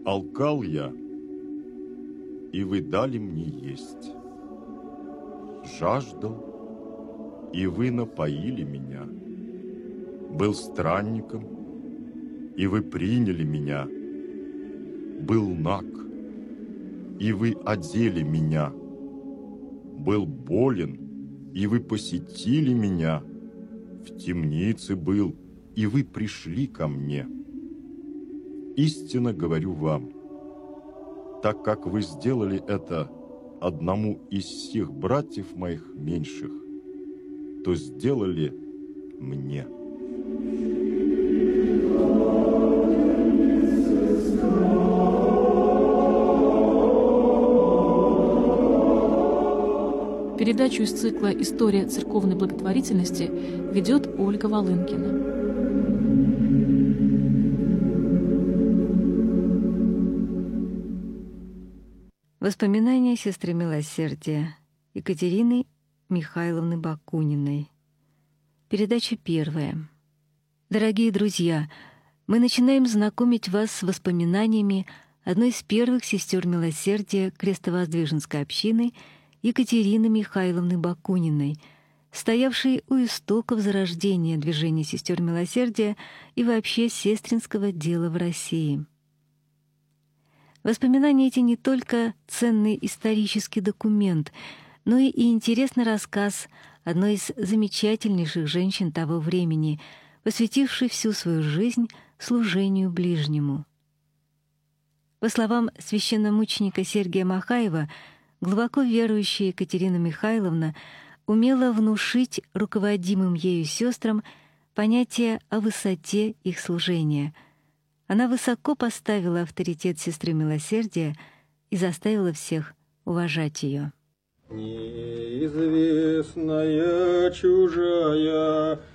Алкал я, и вы дали мне есть. Жаждал, и вы напоили меня. Был странником, и вы приняли меня. Был наг, и вы одели меня. Был болен, и вы посетили меня. В темнице был, и вы пришли ко мне. Истинно говорю вам, так как вы сделали это одному из всех братьев моих меньших, то сделали мне. Передачу из цикла «История церковной благотворительности» ведет Ольга Волынкина. Воспоминания сестры Милосердия Екатерины Михайловны Бакуниной. Передача первая. Дорогие друзья, мы начинаем знакомить вас с воспоминаниями одной из первых сестер Милосердия Крестовоздвиженской общины Екатерины Михайловны Бакуниной, стоявшей у истоков зарождения движения сестер Милосердия и вообще сестринского дела в России. Воспоминания эти не только ценный исторический документ, но и интересный рассказ одной из замечательнейших женщин того времени, посвятившей всю свою жизнь служению ближнему. По словам священномученика Сергия Махаева, глубоко верующая Екатерина Михайловна умела внушить руководимым ею сестрам понятие о высоте их служения. Она высоко поставила авторитет сестры Милосердия и заставила всех уважать ее. Неизвестная чужая